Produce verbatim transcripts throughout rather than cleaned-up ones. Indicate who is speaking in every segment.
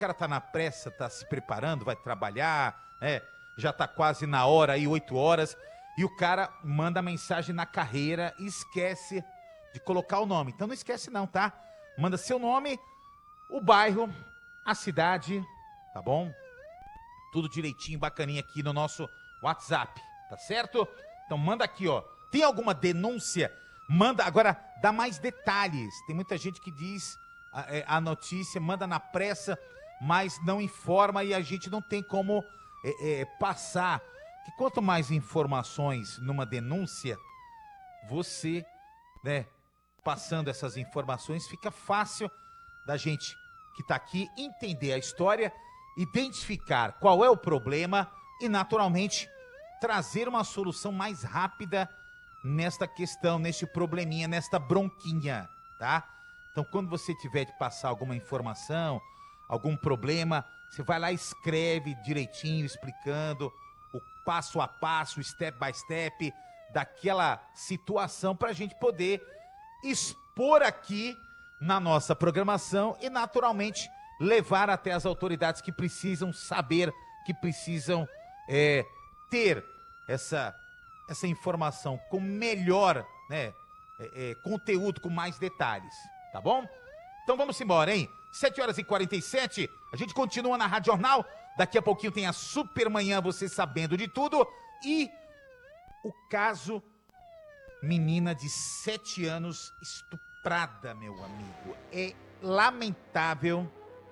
Speaker 1: cara tá na pressa, tá se preparando, vai trabalhar, né? Já tá quase na hora aí, oito horas, e o cara manda mensagem na carreira e esquece de colocar o nome. Então não esquece não, tá? Manda seu nome, o bairro, a cidade, tá bom? Tudo direitinho, bacaninha aqui no nosso WhatsApp, tá certo? Então manda aqui, ó. Tem alguma denúncia? Manda, agora dá mais detalhes. Tem muita gente que diz a, a notícia, manda na pressa, mas não informa e a gente não tem como é, é, passar. Que quanto mais informações numa denúncia, você, né, passando essas informações, fica fácil da gente que tá aqui entender a história, identificar qual é o problema e, naturalmente, trazer uma solução mais rápida nesta questão, neste probleminha, nesta bronquinha, tá? Então, quando você tiver de passar alguma informação, algum problema, você vai lá e escreve direitinho, explicando o passo a passo, step by step, daquela situação para a gente poder expor aqui na nossa programação e, naturalmente, levar até as autoridades que precisam saber, que precisam é, ter essa, essa informação com melhor, né, é, é, conteúdo, com mais detalhes, tá bom? Então vamos embora, hein? sete horas e quarenta e sete, a gente continua na Rádio Jornal, daqui a pouquinho tem a Supermanhã, você sabendo de tudo, e o caso menina de sete anos estuprada, meu amigo. É lamentável,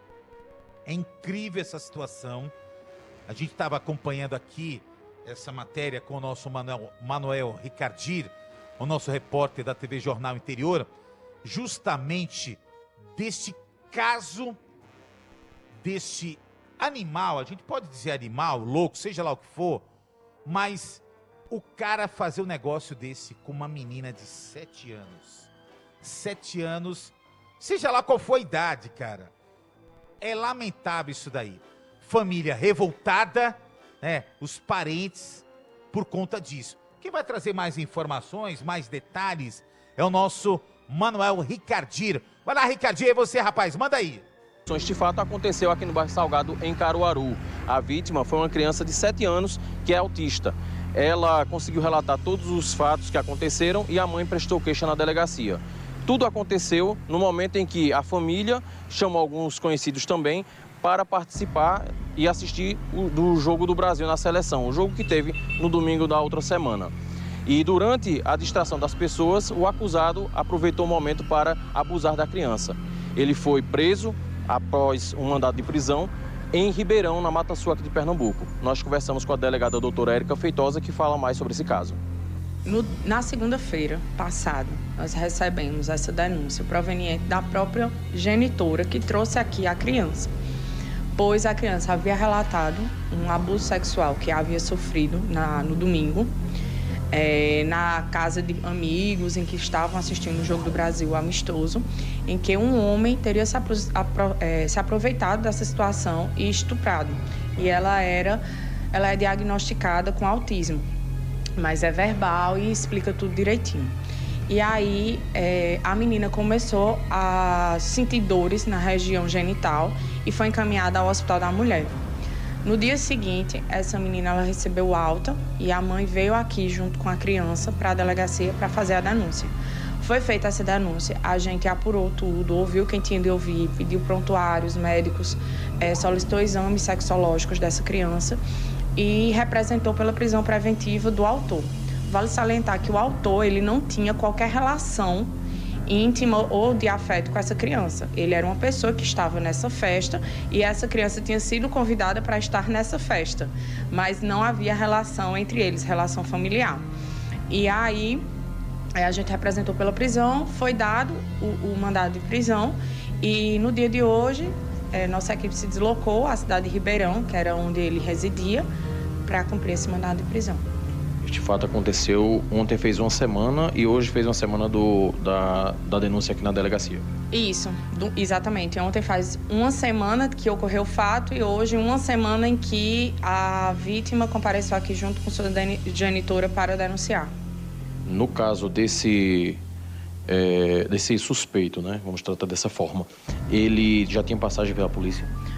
Speaker 1: é incrível essa situação. A gente estava acompanhando aqui essa matéria com o nosso Manuel, Manuel Ricardir, o nosso repórter da T V Jornal Interior, justamente deste caso, deste animal, a gente pode dizer animal, louco, seja lá o que for, mas o cara fazer um negócio desse com uma menina de sete anos, sete anos, seja lá qual for a idade, cara, é lamentável isso daí. Família revoltada, né, os parentes, por conta disso. Quem vai trazer mais informações, mais detalhes, é o nosso Manuel Ricardir. Vai lá, Ricardir, é você, rapaz, manda aí.
Speaker 2: Este fato aconteceu aqui no bairro Salgado, em Caruaru. A vítima foi uma criança de sete anos que é autista. Ela conseguiu relatar todos os fatos que aconteceram e a mãe prestou queixa na delegacia. Tudo aconteceu no momento em que a família chamou alguns conhecidos também para participar e assistir o, do Jogo do Brasil na seleção, o jogo que teve no domingo da outra semana. E durante a distração das pessoas, o acusado aproveitou o momento para abusar da criança. Ele foi preso após um mandado de prisão em Ribeirão, na Mata Sul aqui de Pernambuco. Nós conversamos com a delegada doutora Érica Feitosa, que fala mais sobre esse caso.
Speaker 3: No, na segunda-feira passada, nós recebemos essa denúncia proveniente da própria genitora que trouxe aqui a criança, pois a criança havia relatado um abuso sexual que havia sofrido na, no domingo, é, na casa de amigos em que estavam assistindo o Jogo do Brasil amistoso, em que um homem teria se, apro apro é, se aproveitado dessa situação e estuprado. E ela, era, ela é diagnosticada com autismo, mas é verbal e explica tudo direitinho. E aí é, a menina começou a sentir dores na região genital e foi encaminhada ao Hospital da Mulher. No dia seguinte, essa menina ela recebeu alta e a mãe veio aqui junto com a criança para a delegacia para fazer a denúncia. Foi feita essa denúncia, a gente apurou tudo, ouviu quem tinha de ouvir, pediu prontuários médicos, é, solicitou exames sexológicos dessa criança e representou pela prisão preventiva do autor. Vale salientar que o autor ele não tinha qualquer relação íntima ou de afeto com essa criança. Ele era uma pessoa que estava nessa festa e essa criança tinha sido convidada para estar nessa festa, mas não havia relação entre eles, relação familiar. E aí a gente representou pela prisão, foi dado o, o mandado de prisão e no dia de hoje é, nossa equipe se deslocou à cidade de Ribeirão, que era onde ele residia, para cumprir esse mandado de prisão.
Speaker 2: Este fato aconteceu ontem, fez uma semana, e hoje fez uma semana do, da, da denúncia aqui na delegacia.
Speaker 3: Isso, do, exatamente. Ontem faz uma semana que ocorreu o fato e hoje uma semana em que a vítima compareceu aqui junto com sua genitora para denunciar.
Speaker 2: No caso desse, é, desse suspeito, né, vamos tratar dessa forma, ele já tinha passagem pela polícia?